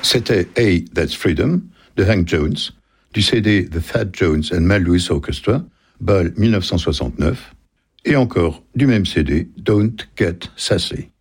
C'était Hey, That's Freedom de Hank Jones, du CD The Fat Jones and Mel Lewis Orchestra, Bâle 1969, et encore du même CD Don't Get Sassy.